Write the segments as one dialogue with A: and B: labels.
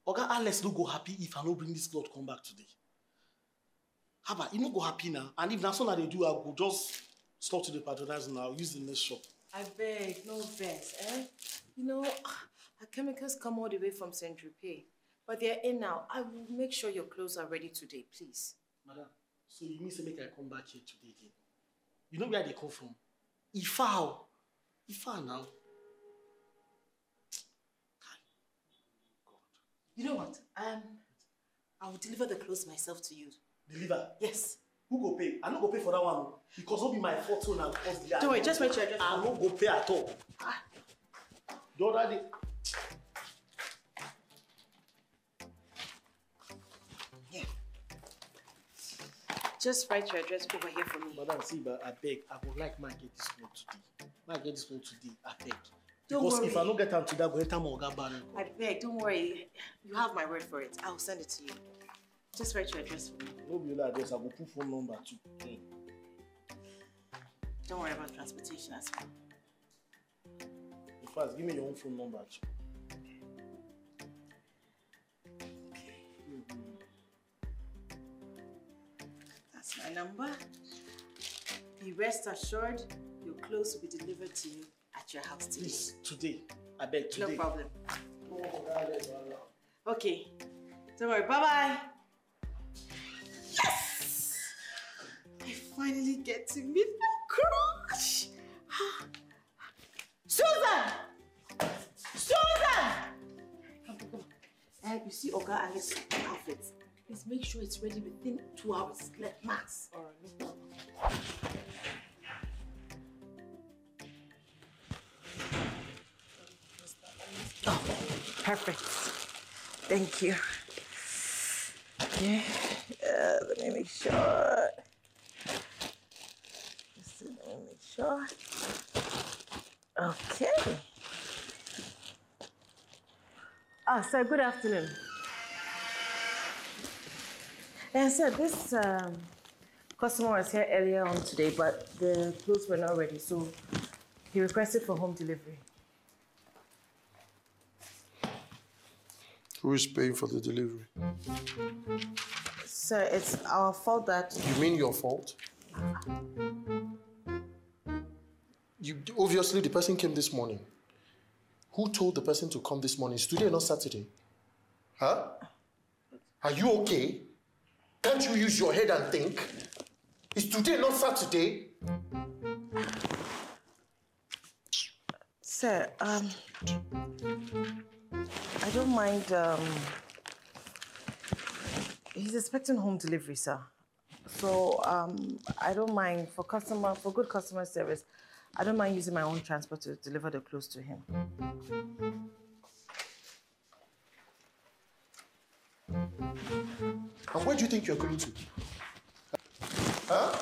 A: Oga Alex no go happy if I no bring this cloth come back today. Haba, he no go happy now. And if that's all they do, I go just stop to the patronize now, use the next shop.
B: I beg, no vex, eh? You know, our chemicals come all the way from Saint Tropez. But they're in now. I will make sure your clothes are ready today, please.
A: Madam, so you mean to make I come back here today again? You know where they come from? Ifa now. God.
B: You know what? I will deliver the clothes myself to you.
A: Deliver?
B: Yes.
A: Who go pay? I no go pay for that one. Because it'll be my fortune and cause the...
B: Don't worry, just wait your address.
A: I no go pay at all. The other day...
B: Yeah. Just write your address over here for me.
A: Madam, see, but I beg, I would like my get this one today. My get this one today, I beg.
B: Don't
A: because
B: worry.
A: If I don't get them today, I'm going to enter my Oga barrel.
B: I beg, don't worry. You have my word for it. I will send it to you. Just write your address for me.
A: No be your address, I will put phone number too.
B: Don't worry about transportation as well.
A: In fact, give me your own phone number too.
B: That's my number. Be rest assured, your clothes will be delivered to you at your house today.
A: Please, today. I beg, today.
B: No problem. Okay. Don't worry. Bye-bye. Yes! I finally get to meet my crush. Susan! Susan! Come. You see Oga Alex's outfit. Please make sure it's ready within 2 hours. Max.
A: All right, no problem.
B: Oh, perfect. Thank you. Okay, let me make sure. Let me make sure. Okay. Sir, good afternoon. Sir, this customer was here earlier on today, but the clothes were not ready, so he requested for home delivery.
C: Who is paying for the delivery?
B: Sir, it's our fault that...
C: You mean your fault? Obviously, the person came this morning. Who told the person to come this morning? It's today, not Saturday. Huh? Are you okay? Can't you use your head and think? It's today, not Saturday.
B: Sir, I don't mind, he's expecting home delivery, sir. So, I don't mind, for good customer service, I don't mind using my own transport to deliver the clothes to him.
C: And where do you think you're going to? Huh?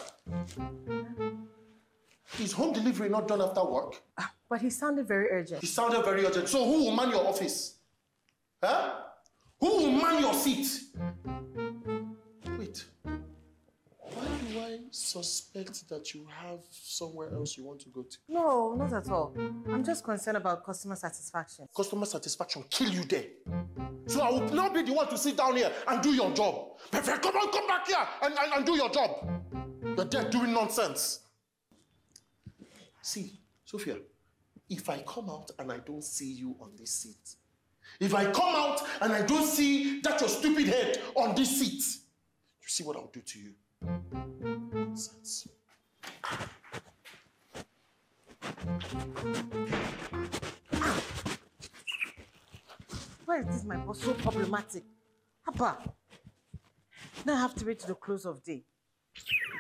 C: Is home delivery not done after work?
B: But he sounded very urgent.
C: He sounded very urgent. So who will man your office? Huh? Who will man your seat? Wait. Why do I suspect that you have somewhere else you want to go to?
B: No, not at all. I'm just concerned about customer satisfaction.
C: Customer satisfaction kill you there. So I will not be the one to sit down here and do your job. Perfect. Come on, come back here and do your job. You're there doing nonsense. See, Sophia, if I come out and I don't see you on this seat, if I come out and I don't see that your stupid head on this seat, you see what I'll do to you. Nonsense.
B: Why is this, my boss, so problematic? Papa, now I have to wait till the close of day.